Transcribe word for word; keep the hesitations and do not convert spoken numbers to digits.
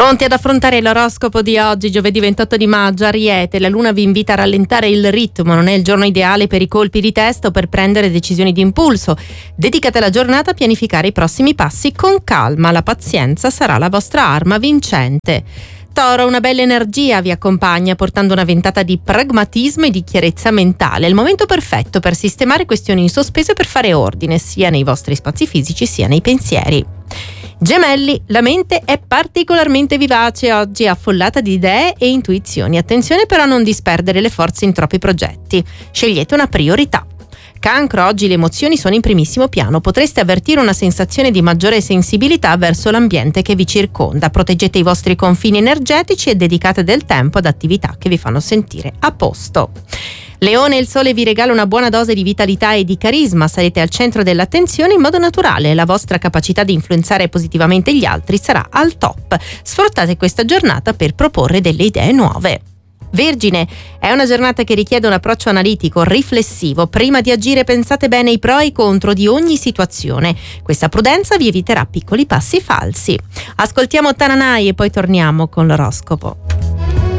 Pronti ad affrontare l'oroscopo di oggi, giovedì ventotto di maggio? Ariete, la luna vi invita a rallentare il ritmo, non è il giorno ideale per i colpi di testa o per prendere decisioni di impulso. Dedicate la giornata a pianificare i prossimi passi con calma, la pazienza sarà la vostra arma vincente. Toro, una bella energia vi accompagna portando una ventata di pragmatismo e di chiarezza mentale. È il momento perfetto per sistemare questioni in sospeso e per fare ordine sia nei vostri spazi fisici sia nei pensieri. Gemelli, la mente è particolarmente vivace oggi, affollata di idee e intuizioni. Attenzione però a non disperdere le forze in troppi progetti. Scegliete una priorità. Cancro, oggi le emozioni sono in primissimo piano. Potreste avvertire una sensazione di maggiore sensibilità verso l'ambiente che vi circonda. Proteggete i vostri confini energetici e dedicate del tempo ad attività che vi fanno sentire a posto. Leone, il sole vi regala una buona dose di vitalità e di carisma, sarete al centro dell'attenzione in modo naturale, la vostra capacità di influenzare positivamente gli altri sarà al top. Sfruttate questa giornata per proporre delle idee nuove. Vergine, è una giornata che richiede un approccio analitico, riflessivo. Prima di agire pensate bene i pro e i contro di ogni situazione. Questa prudenza vi eviterà piccoli passi falsi. Ascoltiamo Tananai e poi torniamo con l'oroscopo.